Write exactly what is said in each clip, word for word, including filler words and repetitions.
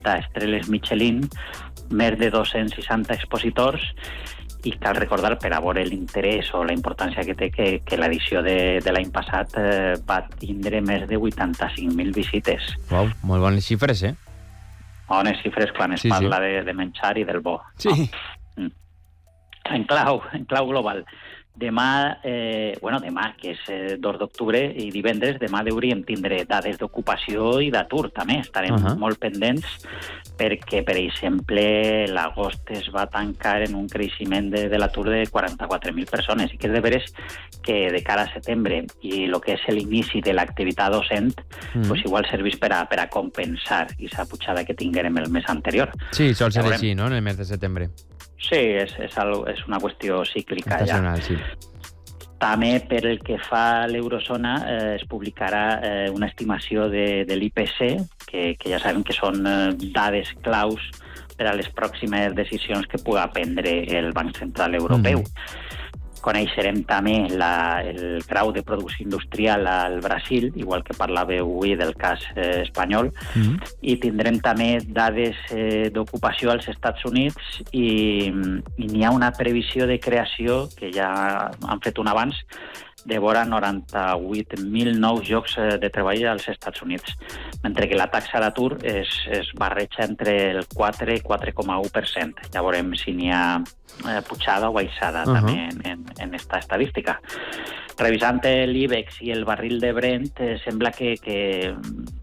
estrelles Michelin, més de dos-cents seixanta expositors, i cal recordar, per a veure l'interès o la importància que té, que, que l'edició de, de l'any passat eh, va tindre més de vuitanta-cinc mil visites. Uau, molt bones xifres, eh? Bones xifres quan es sí, parla sí. De, de menjar i del bo. Sí. No? En clau, en clau global. Demà, eh, bueno, demà, que és eh, dos d'octubre, i divendres, demà hauríem tindre dades d'ocupació i d'atur, també. Estarem uh-huh. molt pendents perquè, per exemple, l'agost es va tancar en un creixement de, de l'atur de quaranta-quatre mil persones. I que és de veres que de cara a setembre i el que és l'inici de l'activitat docent, mm. pues igual serveix per a, per a compensar aquesta pujada que tinguérem el mes anterior. Sí, sol ser així, no?, en el mes de setembre. Sí, és, és, algo, és una qüestió cíclica. Estacional, ja. Sí. També per el que fa a l'eurozona eh, es publicarà eh, una estimació de, de l'I P C, que, que ja sabem que són eh, dades claus per a les pròximes decisions que pugui prendre el Banc Central Europeu. Mm. Coneixerem també la, el grau de producció industrial al Brasil, igual que parlàveu avui del cas eh, espanyol, mm. i tindrem també dades eh, d'ocupació als Estats Units i, i n'hi ha una previsió de creació, que ja han fet un abans, de vora noranta-vuit mil nous llocs de treball als Estats Units, mentre que la taxa d'atur es, es barreja entre el quatre i quatre coma u per cent. Ja veurem si n'hi ha eh, pujada o baixada uh-huh. també en, en, en esta estadística. Revisant l'IBEX i el barril de Brent, eh, sembla que, que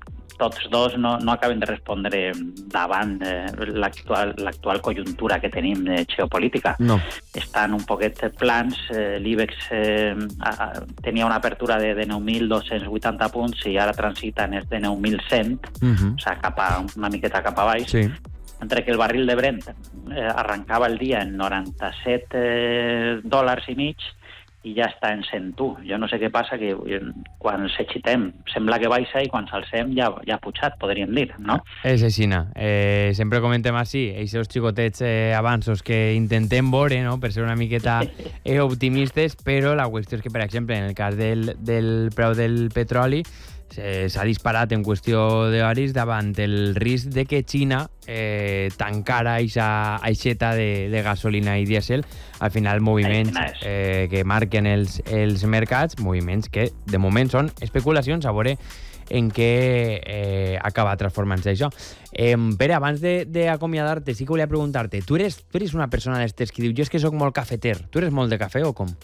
tots dos no, no acaben de respondre davant eh, l'actual, l'actual conjuntura que tenim de geopolítica. No. Estan un poquet plans. Eh, L'IBEX eh, a, tenia una apertura de, de nou mil dos-cents vuitanta punts i ara transita en els de nou mil cent, uh-huh. o sigui, cap a, una miqueta cap a baix. Sí. Mentre que el barril de Brent eh, arrencava el dia en noranta-set eh, dòlars i mig, i ja està en cent u. Jo no sé què passa, que quan s'agitem sembla que baixa i quan s'alcem ja, ja ha pujat, podríem dir, no? És així, eh, sempre comentem així, aquests xicotets eh, avanços que intentem veure, no?, per ser una miqueta eh, optimistes, però la qüestió és que, per exemple, en el cas del, del preu del petroli, s'ha disparat en qüestió d'horis davant el risc de que Xina eh, tancara aquesta aixeta de, de gasolina i dièsel. Al final, moviments eh, que marquen els, els mercats, moviments que de moment són especulacions, a veure en què eh, acaba transformant-se això. Eh, Pere, abans d'acomiadar-te, sí que volia preguntar-te, tu eres, tu eres una persona d'estes que diu, jo és que sóc molt cafeter, tu eres molt de cafè o com?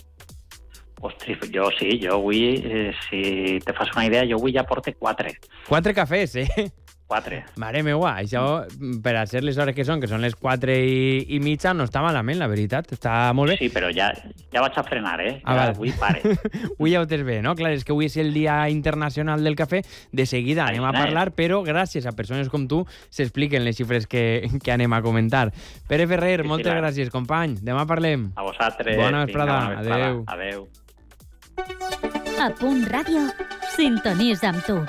Ostres, jo sí, jo avui, eh, si te fas una idea, jo avui ja porte quatre. Quatre cafès, eh? Quatre. Mare meua, això, per a ser les hores que són, que són les quatre i, i mitja, no està malament, la veritat, està molt bé. Sí, però ja, ja vaig a frenar, eh? Ja, ah, avui pare. Avui ja ho tens bé, no? Clar, és que avui és el Dia Internacional del Cafè, de seguida anem a parlar, però gràcies a persones com tu s'expliquen les xifres que, que anem a comentar. Pere Ferrer, sí, moltes sí, gràcies, company. Demà parlem. A vosaltres. Bona vesprada. Adéu. Adéu. A Punt Ràdio, sintonitza amb tu.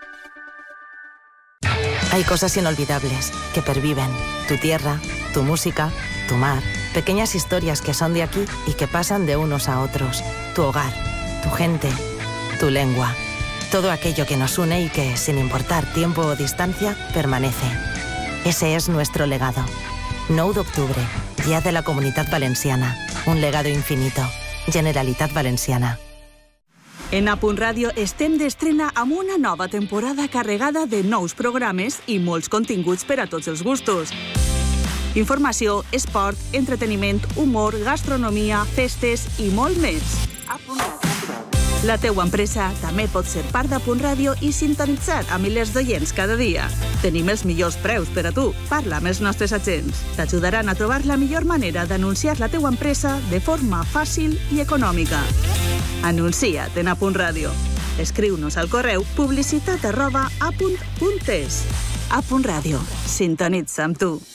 Hay cosas inolvidables que perviven. Tu tierra, tu música, tu mar. Pequeñas historias que son de aquí y que pasan de unos a otros. Tu hogar, tu gente, tu lengua. Todo aquello que nos une y que, sin importar tiempo o distancia, permanece. Ese es nuestro legado. nou d'octubre, Dia de la Comunitat Valenciana. Un legado infinito. Generalitat Valenciana. En A Punt Ràdio estem d'estrena amb una nova temporada carregada de nous programes i molts continguts per a tots els gustos. Informació, esport, entreteniment, humor, gastronomia, festes i molt més. La teua empresa també pot ser part d'A Punt Ràdio i sintonitzar a milers d'oients cada dia. Tenim els millors preus per a tu. Parla amb els nostres agents. T'ajudaran a trobar la millor manera d'anunciar la teua empresa de forma fàcil i econòmica. Anuncia't en A Punt Ràdio. Escriu-nos al correu publicitat arroba apunt punt es. A Punt Ràdio. Sintonitza amb tu.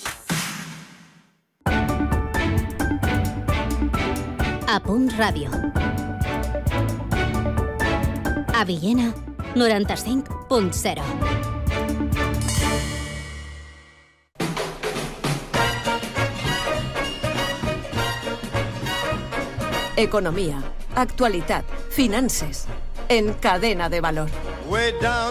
A Punt Ràdio. A Villena, noranta-cinc punt zero. Economia, actualitat, finances. En Cadena de Valor.